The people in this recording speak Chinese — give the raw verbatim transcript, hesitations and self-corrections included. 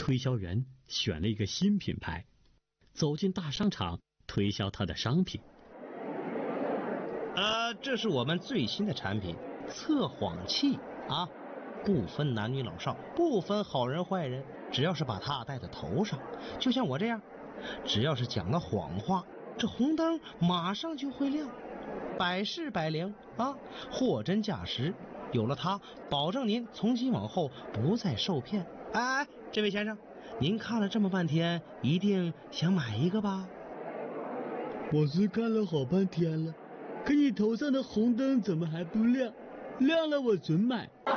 推销员选了一个新品牌，走进大商场推销他的商品。 呃，这是我们最新的产品，测谎器啊，不分男女老少，不分好人坏人，只要是把它戴在头上，就像我这样，只要是讲了谎话，这红灯马上就会亮，百试百灵啊，货真价实。有了它，保证您从今往后不再受骗。哎哎，这位先生，您看了这么半天，一定想买一个吧？ 我是看了好半天了，可你头上的红灯怎么还不亮？亮了我准买。